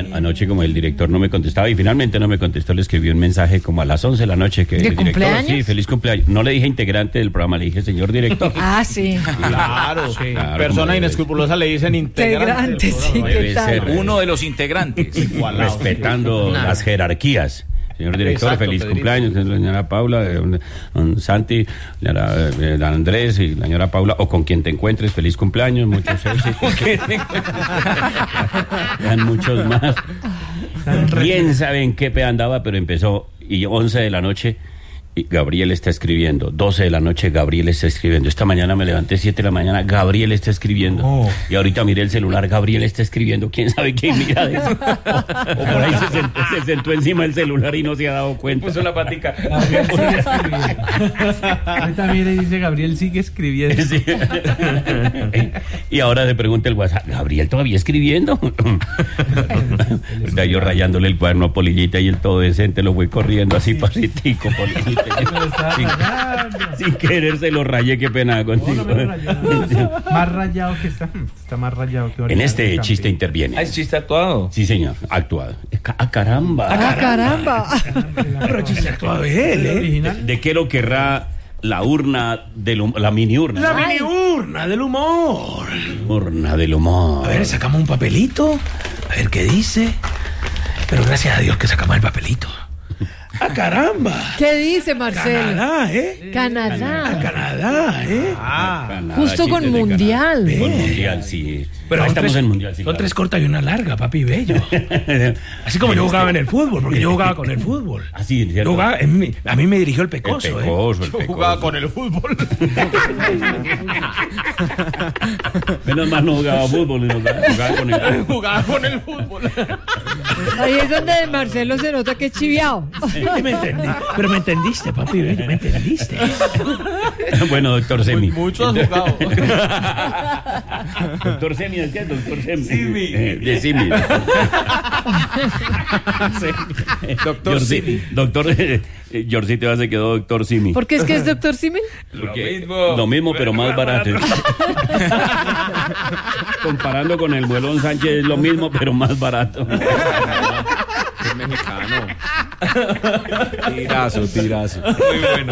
Anoche, como el director no me contestaba y finalmente no me contestó, le escribí un mensaje como a las 11 de la noche que ¿De el director, cumpleaños? sí, feliz cumpleaños. No le dije integrante del programa, le dije señor director. Ah, sí. Claro, sí. Claro, Persona como inescrupulosa le dicen integrante. Integrante, sí, Debe ¿qué tal? ser. Uno de los integrantes. Respetando las jerarquías. Señor director, Exacto, feliz Pedrito. cumpleaños, la señora Paula, don Santi, don Andrés y la señora Paula, o con quien te encuentres, feliz cumpleaños, muchos éxitos. Sean muchos más. Quién sabe en qué pe andaba, pero empezó, y 11 de la noche, y Gabriel está escribiendo, 12 de la noche, Gabriel está escribiendo. Esta mañana me levanté 7 de la mañana, Gabriel está escribiendo. Y ahorita miré el celular, Gabriel está escribiendo. ¿Quién sabe quién mira de eso? O por ahí se sentó encima del celular y no se ha dado cuenta. Puso la patica. Gabriel sigue escribiendo. Ahorita mira y dice, Gabriel sigue escribiendo. Sí. Y ahora se pregunta el WhatsApp, ¿Gabriel todavía escribiendo? Está yo rayándole el cuaderno a Polillita y el todo decente lo voy corriendo así pasitico, Polillita. Sin querer se lo rayé, qué pena contigo. No me lo rayó. Más rayado que está. Está más rayado que ahorita. En este chiste interviene. Ah, es chiste actuado. Sí, señor, actuado. ¡Ah, caramba! Ah, caramba. Pero chiste actuado de él, original. ¿De qué lo querrá la urna la mini urna? La mini urna del humor. Urna del humor. A ver, sacamos un papelito. A ver qué dice. Pero gracias a Dios que sacamos el papelito. ¡Ah, caramba! ¿Qué dice Marcelo? Canadá, ¿eh? Canadá. Canadá, ¿eh? Canadá, Justo chistes con de Mundial. Canadá. Con Mundial, sí. Pero Ahí son estamos tres- en Mundial, sí. Son claro. 3 cortas y una larga, papi bello. Así como yo jugaba en el fútbol, porque yo jugaba con el fútbol. Así, Yo ¿cierto? jugaba, a mí me dirigió el El Pecoso, Pecoso, el Yo Pecoso. jugaba con el fútbol. Menos mal no jugaba fútbol, no jugaba con el... Jugaba con el fútbol. Ahí es donde Marcelo se nota que es chiviao. Me entendí. Pero me entendiste, papi bello, me entendiste. Bueno, doctor Semi. Mucho has jugado. Doctor Semi, ¿es qué? Doctor Semi. Simi. De Simi. Doctor Simi. Doctor Yorcito se quedó doctor Simi. ¿Por qué es que es doctor Simen? Porque mismo. lo mismo, pero más barato. Comparando con el Muelón Sánchez, es lo mismo, pero más barato. Es mexicano. Tirazo. Muy bueno.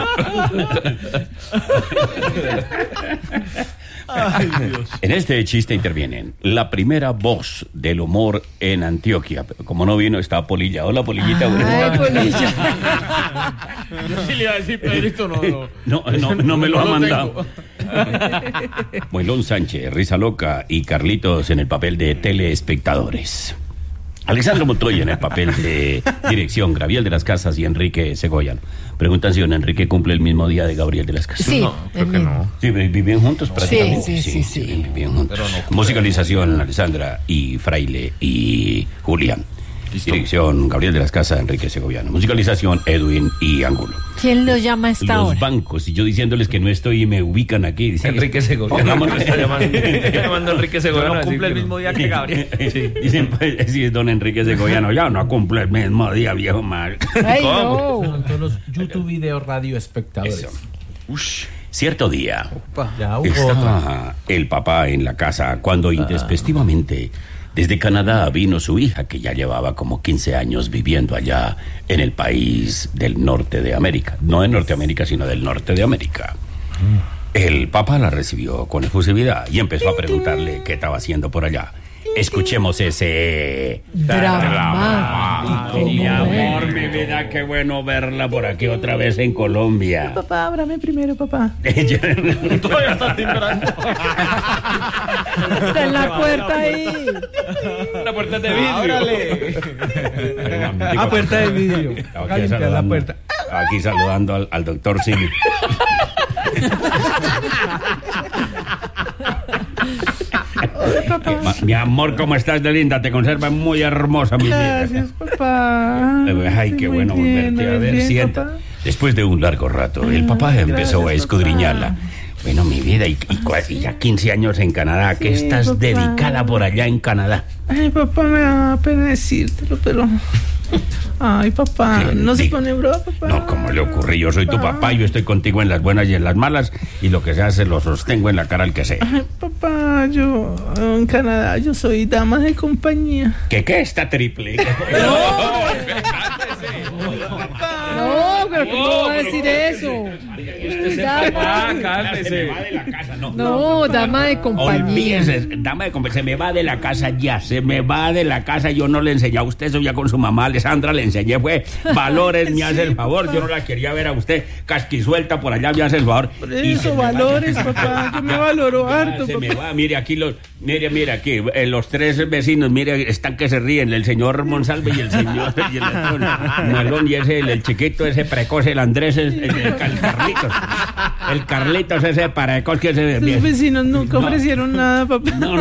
En este chiste intervienen la primera voz del humor en Antioquia. Pero como no vino, está Polilla. Hola, Polillita. Ay, Polilla. Yo sí le iba a decir, Pedrito, No me lo ha no mandado. Muelón Sánchez, Risa Loca y Carlitos en el papel de telespectadores. Alexandro Montoya en el papel de dirección, Gabriel de las Casas y Enrique Segoyano. Preguntan si don Enrique cumple el mismo día de Gabriel de las Casas. Sí, Creo que no. Sí, viven juntos prácticamente. Sí. Viven juntos. Musicalización, Alexandra y Fraile y Julián. Listo. Dirección, Gabriel de las Casas, Enrique Segoviano. Musicalización, Edwin y Angulo. ¿Quién lo llama a esta Los hora? bancos, y yo diciéndoles que no estoy y me ubican aquí. Dicen, Enrique Segoviano. pongámonos- Está llamando Enrique Segoviano. No a decir cumple el que mismo día que Gabriel. Sí, dicen, pues, sí, es don Enrique Segoviano. Ya no cumple el mismo día, viejo mal. Ay, ¿Cómo? no. Son todos los YouTube Video Radio espectadores. Eso. Cierto día, Ya hubo otro. estaba el papá en la casa cuando intempestivamente desde Canadá vino su hija, que ya llevaba como 15 años viviendo allá en el país del norte de América. No de Norteamérica, sino del norte de América. El papá la recibió con efusividad y empezó a preguntarle qué estaba haciendo por allá. Escuchemos ese... Dramático. Mi amor, mi vida, qué bueno verla por aquí otra vez en Colombia. Papá, ábrame primero, papá. Todavía está timbrando. Está en la puerta ahí. la puerta de vidrio. Ábrale. Ah, puerta de vidrio. Estaba Acá limpiar la puerta. Aquí saludando al doctor Simi. Mi amor, ¿cómo estás de linda? Te conservas muy hermosa, mi vida. Gracias, papá. Ay, qué Muy bueno bien, volverte a muy ver. bien, Sienta. papá. Después de un largo rato, el papá empezó a gracias, escudriñarla. papá. Bueno, mi vida, y ya 15 años en Canadá, ¿qué Sí, estás papá. dedicada por allá en Canadá? Ay, papá, me da pena decírtelo, pero Ay, papá, no se pone bravo, papá. No, ¿cómo le ocurre? Yo soy tu papá, yo estoy contigo en las buenas y en las malas, y lo que se hace lo sostengo en la cara al que sea. Ay, papá, yo en Canadá yo soy dama de compañía. ¿Qué está triple? No, pero ¿cómo va a decir eso? Cálmese. Se me va de la casa, no. No, dama de compañía. Olvídese, dama de compañía, se me va de la casa ya, se me va de la casa. Yo no le enseñé a usted eso ya con su mamá Alessandra, le enseñé fue valores, me hace el favor. Yo no la quería ver a usted casquisuelta por allá, me hace el favor. Por eso, valores, papá, yo me valoro harto, Se papá. me va, mire aquí mire aquí, los tres vecinos, mire, están que se ríen, el señor Monsalve y el señor y el Melón y ese, el chiquito, ese precoz, el Andrés, el Carlitos. El Carlitos ese precoz que se Los vecinos nunca ofrecieron nada, papá. No.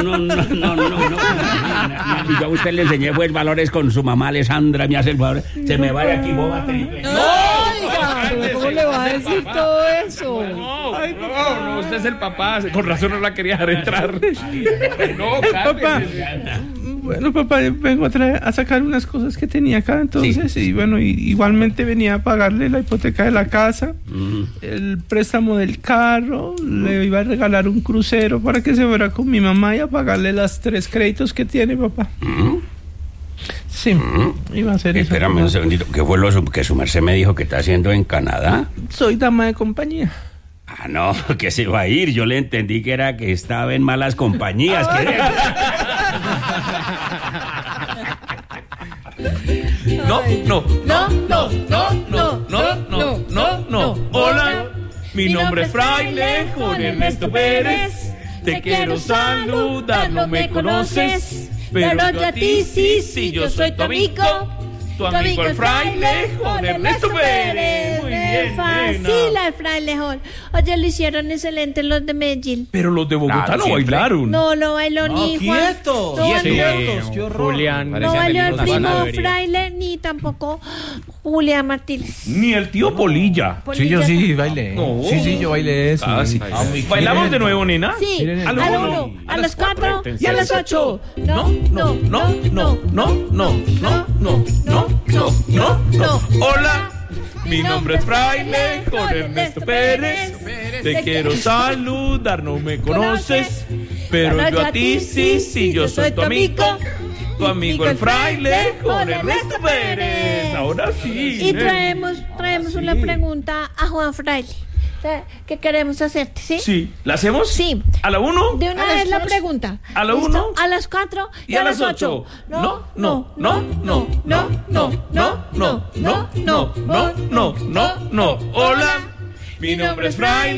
Yo a usted le enseñé pues valores con su mamá Alessandra, me hace el favor. Se me va de aquí, boba triple. Oiga, pero ¿cómo le va a decir todo eso? No, usted es el papá. Con razón no la quería dejar entrar. No, Papá, bueno, papá, yo vengo a sacar unas cosas que tenía acá, entonces, Sí. y bueno, igualmente venía a pagarle la hipoteca de la casa, el préstamo del carro, le iba a regalar un crucero para que se fuera con mi mamá y a pagarle las 3 créditos que tiene, papá. Sí, iba a hacer eso. Espérame un segundito, ¿qué fue lo que su merced me dijo que está haciendo en Canadá? Soy dama de compañía. Ah, no, que se va a ir. Yo le entendí que era que estaba en malas compañías. No. No. Hola, mi nombre es Fraile Jorge Ernesto Pérez. Te quiero saludar, no me conoces, pero yo a ti sí, yo soy tu amigo. Tu amigo el Fraile Jorge Ernesto Pérez. Muy bien, Fácil, nena. al frailejón. Oye, lo hicieron excelente los de Medellín. Pero los de Bogotá Claro, no siempre. bailaron. No lo bailó ni Juan. quietos, No quietos, qué horror. Julián. No bailó el primo Fraile ni tampoco Julián Martínez. Ni el tío Polilla. Sí, yo sí bailé. No. Sí, yo bailé eso. Sí. ¿Bailamos de nuevo, nena? Sí, Miren, a a las lo 1, uno, a las 4 y a las 8. No. Hola, mi nombre es Fraile Jorge Ernesto Pérez. Te quiero saludar, no me conoces, pero yo a ti sí, yo soy tu amigo. Tu amigo el Fraile Jorge Ernesto Pérez. Ahora sí. Y traemos una pregunta a Juan Fraile. ¿Qué queremos hacerte, sí? Sí, ¿la hacemos? Sí. ¿A la 1? De una vez la pregunta. ¿A la ¿Listo? 1? A las 4 y a las 8. No. Hola, mi nombre es Fraile.